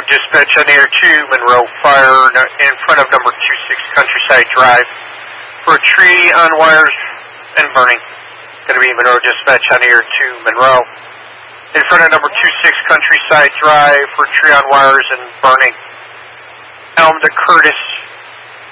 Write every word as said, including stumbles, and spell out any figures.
dispatch on air two, Monroe Fire in front of number two six Countryside Drive for a tree on wires and burning. Going to be Monroe dispatch on air two, Monroe in front of number two six Countryside Drive for a tree on wires and burning. Elm to Curtis